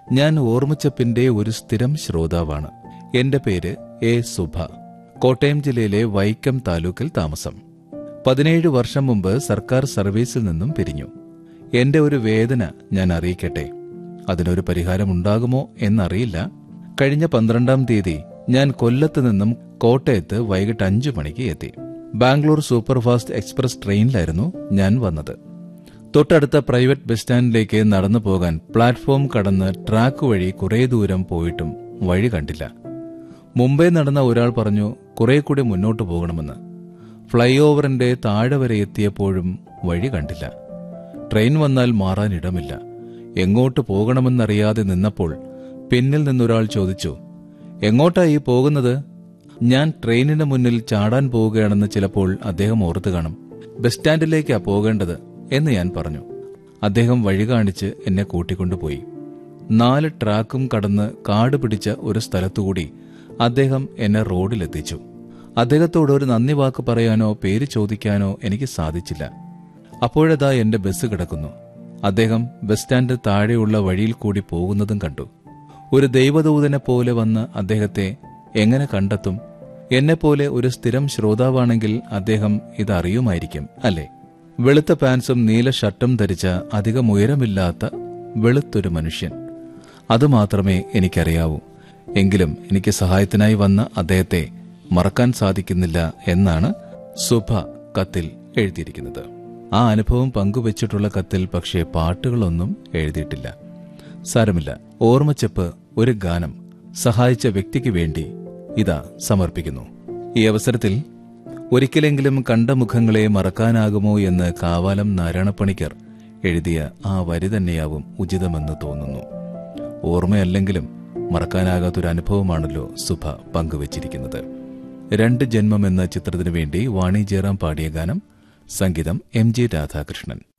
ഞാൻ ഓർമ്മച്ചപ്പിന്റെ ഒരു സ്ഥിരം ശ്രോതാവാണ്. എന്റെ പേര് എ. സുഭ. കോട്ടയം ജില്ലയിലെ വൈക്കം താലൂക്കിൽ താമസം. 17 വർഷം മുമ്പ് സർക്കാർ സർവീസിൽ നിന്നും പിരിഞ്ഞു. എന്റെ ഒരു വേദന ഞാൻ അറിയിക്കട്ടെ. അതിനൊരു പരിഹാരമുണ്ടാകുമോ എന്നറിയില്ല. കഴിഞ്ഞ 12-ാം തീയതി ഞാൻ കൊല്ലത്ത് നിന്നും കോട്ടയത്ത് വൈകിട്ട് 5 മണിക്ക് എത്തി. ബാംഗ്ലൂർ സൂപ്പർഫാസ്റ്റ് എക്സ്പ്രസ് ട്രെയിനിലായിരുന്നു ഞാൻ വന്നത്. തൊട്ടടുത്ത പ്രൈവറ്റ് ബസ് സ്റ്റാൻഡിലേക്ക് നടന്നു പോകാൻ പ്ലാറ്റ്ഫോം കടന്ന് ട്രാക്ക് വഴി കുറേ ദൂരം പോയിട്ടും വഴി കണ്ടില്ല. മുംബൈ നടന്ന ഒരാൾ പറഞ്ഞു കുറെ കൂടി മുന്നോട്ട് പോകണമെന്ന്. ഫ്ലൈ ഓവറിന്റെ താഴെ വരെ എത്തിയപ്പോഴും വഴി കണ്ടില്ല. ട്രെയിൻ വന്നാൽ മാറാനിടമില്ല. എങ്ങോട്ട് പോകണമെന്നറിയാതെ നിന്നപ്പോൾ പിന്നിൽ നിന്നൊരാൾ ചോദിച്ചു, എങ്ങോട്ടായി പോകുന്നത്? ഞാൻ ട്രെയിനിന് മുന്നിൽ ചാടാൻ പോവുകയാണെന്ന് ചിലപ്പോൾ അദ്ദേഹം ഓർത്തു കാണും. ബസ് സ്റ്റാൻഡിലേക്കാ പോകേണ്ടത് എന്ന് ഞാൻ പറഞ്ഞു. അദ്ദേഹം വഴി കാണിച്ച് എന്നെ കൂട്ടിക്കൊണ്ടുപോയി. 4 ട്രാക്കും കടന്ന് കാട് പിടിച്ച ഒരു സ്ഥലത്തുകൂടി അദ്ദേഹം എന്നെ റോഡിലെത്തിച്ചു. അദ്ദേഹത്തോട് ഒരു നന്ദി വാക്ക് പറയാനോ പേര് ചോദിക്കാനോ എനിക്ക് സാധിച്ചില്ല. അപ്പോഴതാ എന്റെ ബസ് കിടക്കുന്നു. അദ്ദേഹം ബസ് സ്റ്റാൻഡ് താഴെയുള്ള വഴിയിൽ കൂടി പോകുന്നതും കണ്ടു. ഒരു ദൈവദൂതനെ പോലെ വന്ന് അദ്ദേഹത്തെ എങ്ങനെ കണ്ടെത്തും? എന്നെപ്പോലെ ഒരു സ്ഥിരം ശ്രോതാവാണെങ്കിൽ അദ്ദേഹം ഇതറിയുമായിരിക്കും, അല്ലേ? വെളുത്ത പാൻസും നീല ഷർട്ടും ധരിച്ച അധികം ഉയരമില്ലാത്ത വെളുത്തൊരു മനുഷ്യൻ. അതുമാത്രമേ എനിക്കറിയാവൂ. എങ്കിലും എനിക്ക് സഹായത്തിനായി വന്ന അദ്ദേഹത്തെ മറക്കാൻ സാധിക്കുന്നില്ല എന്നാണ് സുഭ കത്തിൽ എഴുതിയിരിക്കുന്നത്. ആ അനുഭവം പങ്കുവച്ചിട്ടുള്ള കത്തിൽ പക്ഷേ പാട്ടുകളൊന്നും എഴുതിയിട്ടില്ല. സാരമില്ല, ഓർമ്മച്ചപ്പ് ഒരു ഗാനം സഹായിച്ച വ്യക്തിക്ക് വേണ്ടി ഇതാ സമർപ്പിക്കുന്നു. ഈ അവസരത്തിൽ ഒരിക്കലെങ്കിലും കണ്ട മുഖങ്ങളെ മറക്കാനാകുമോ എന്ന് കാവാലം നാരായണപ്പണിക്കർ എഴുതിയ ആ വരി തന്നെയാവും ഉചിതമെന്ന് തോന്നുന്നു. ഓർമ്മയല്ലെങ്കിലും മറക്കാനാകാത്തൊരു അനുഭവമാണല്ലോ സുഭ പങ്കുവച്ചിരിക്കുന്നത്. 2 ജന്മം എന്ന ചിത്രത്തിനു വേണ്ടി വാണി ജയറാം പാടിയ ഗാനം, സംഗീതം MG രാധാകൃഷ്ണൻ.